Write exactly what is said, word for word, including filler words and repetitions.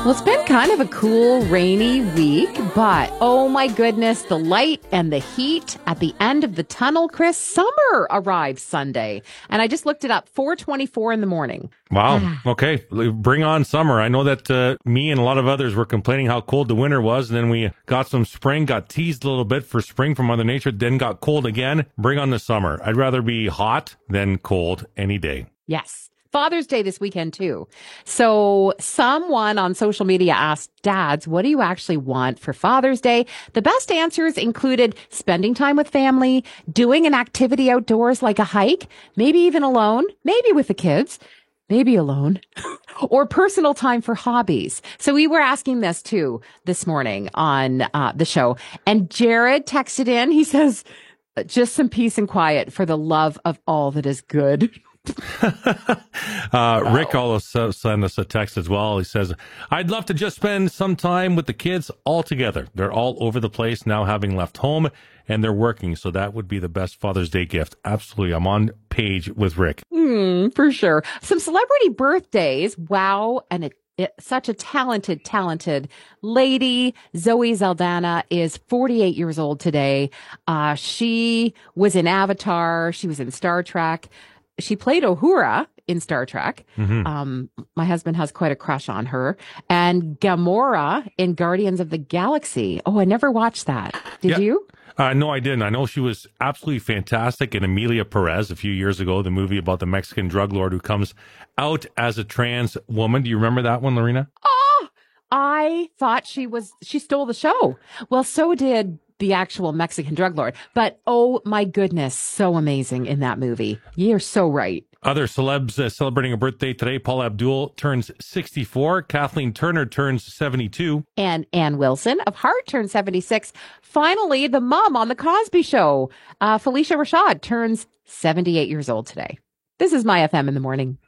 Well, it's been kind of a cool, rainy week, but oh my goodness, the light and the heat at the end of the tunnel, Chris, summer arrives Sunday. And I just looked it up, four twenty-four in the morning. Wow. Okay. Bring on summer. I know that uh, me and a lot of others were complaining how cold the winter was. And then we got some spring, got teased a little bit for spring from Mother Nature, then got cold again. Bring on the summer. I'd rather be hot than cold any day. Yes. Father's Day this weekend, too. So someone on social media asked dads, what do you actually want for Father's Day? The best answers included spending time with family, doing an activity outdoors like a hike, maybe even alone, maybe with the kids, maybe alone, or personal time for hobbies. So we were asking this, too, this morning on uh, the show. And Jared texted in. He says, just some peace and quiet for the love of all that is good. uh, wow. Rick also sent us a text as well. He says, I'd love to just spend some time with the kids all together. They're all over the place now, having left home, and they're working. So that would be the best Father's Day gift. Absolutely. I'm on page with Rick. Mm, for sure. Some celebrity birthdays. Wow. And it, it, such a talented, talented lady. Zoe Saldana is forty-eight years old today. Uh, she was in Avatar. She was in Star Trek. She played Uhura in Star Trek. Mm-hmm. Um, my husband has quite a crush on her. And Gamora in Guardians of the Galaxy. Oh, I never watched that. Did yeah. you? Uh, no, I didn't. I know she was absolutely fantastic in Emilia Perez a few years ago, the movie about the Mexican drug lord who comes out as a trans woman. Do you remember that one, Lorena? Oh, I thought she was, she stole the show. Well, so did the actual Mexican drug lord. But oh my goodness, so amazing in that movie. You're so right. Other celebs uh, celebrating a birthday today. Paula Abdul turns sixty-four. Kathleen Turner turns seventy-two. And Ann Wilson of Heart turns seventy-six. Finally, the mom on The Cosby Show, uh, Felicia Rashad, turns seventy-eight years old today. This is My F M in the morning.